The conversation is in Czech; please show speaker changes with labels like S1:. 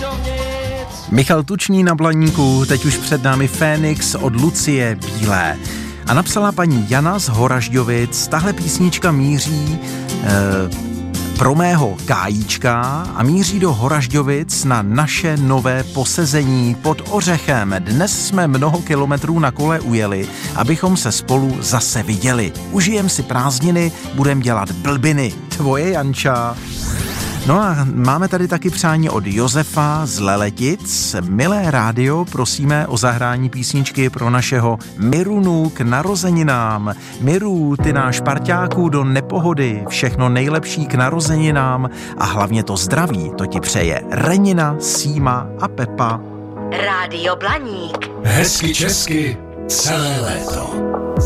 S1: Michal Tučný na Blaníku, teď už před námi Fénix od Lucie Bílé. A napsala paní Jana z Horažďovic, tahle písnička míří pro mého Kájíčka a míří do Horažďovic na naše nové posezení pod Ořechem. Dnes jsme mnoho kilometrů na kole ujeli, abychom se spolu zase viděli. Užijem si prázdniny, budem dělat blbiny. Tvoje Janča. No a máme tady taky přání od Josefa z Leletic. Milé rádio, prosíme o zahrání písničky pro našeho Mirunu k narozeninám. Miru, ty náš parťáků do nepohody, všechno nejlepší k narozeninám a hlavně to zdraví, to ti přeje Renina, Síma a Pepa.
S2: Rádio Blaník.
S3: Hezky česky celé léto.